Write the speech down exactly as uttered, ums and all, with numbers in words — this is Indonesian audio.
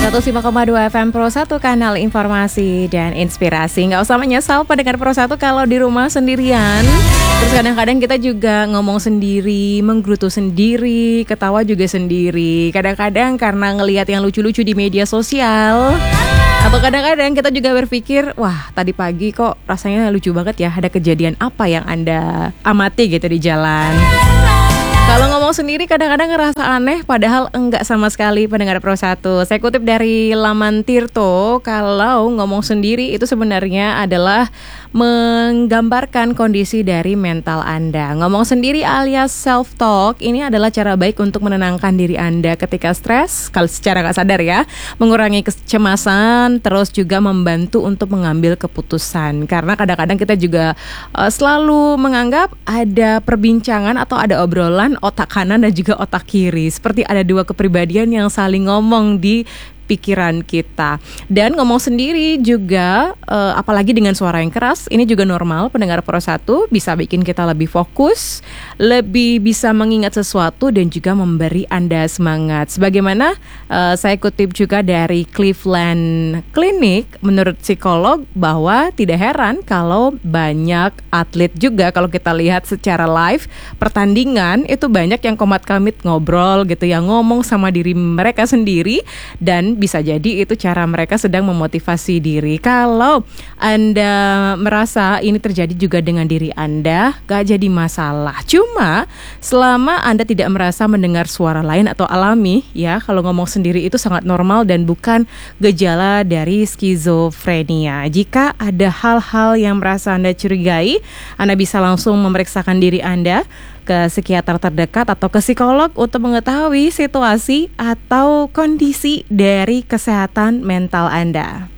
seratus lima koma dua F M Pro satu, kanal informasi dan inspirasi. Nggak usah menyesal pendengar Pro satu kalau di rumah sendirian. Terus kadang-kadang kita juga ngomong sendiri, menggerutu sendiri, ketawa juga sendiri. Kadang-kadang karena ngelihat yang lucu-lucu di media sosial, atau kadang-kadang kita juga berpikir, wah tadi pagi kok rasanya lucu banget ya, ada kejadian apa yang Anda amati gitu di jalan. Kalau ngomong sendiri kadang-kadang ngerasa aneh, padahal enggak sama sekali pendengar Pro satu. Saya kutip dari laman Tirto, kalau ngomong sendiri itu sebenarnya adalah menggambarkan kondisi dari mental Anda. Ngomong sendiri alias self-talk ini adalah cara baik untuk menenangkan diri Anda ketika stres, kalau secara gak sadar ya, mengurangi kecemasan, terus juga membantu untuk mengambil keputusan. Karena kadang-kadang kita juga uh, selalu menganggap ada perbincangan atau ada obrolan otak kanan dan juga otak kiri, seperti ada dua kepribadian yang saling ngomong di pikiran kita. Dan ngomong sendiri juga uh, apalagi dengan suara yang keras, ini juga normal pendengar Pro satu, bisa bikin kita lebih fokus, lebih bisa mengingat sesuatu dan juga memberi Anda semangat. Sebagaimana uh, saya kutip juga dari Cleveland Clinic, menurut psikolog bahwa tidak heran kalau banyak atlet juga, kalau kita lihat secara live pertandingan itu banyak yang komat kamit ngobrol gitu ya, ngomong sama diri mereka sendiri, dan bisa jadi itu cara mereka sedang memotivasi diri. Kalau Anda merasa ini terjadi juga dengan diri Anda, gak jadi masalah. Cuma selama Anda tidak merasa mendengar suara lain atau alami, ya, kalau ngomong sendiri itu sangat normal dan bukan gejala dari skizofrenia. Jika ada hal-hal yang merasa Anda curigai, Anda bisa langsung memeriksakan diri Anda ke psikiater terdekat atau ke psikolog untuk mengetahui situasi atau kondisi dari kesehatan mental Anda.